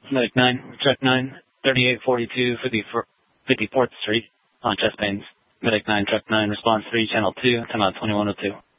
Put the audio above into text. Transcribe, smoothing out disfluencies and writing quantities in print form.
Medic 9, Truck 9, 3842 54th Street on chest pains. Medic 9, Truck 9, response 3, channel 2, 10 out 2102.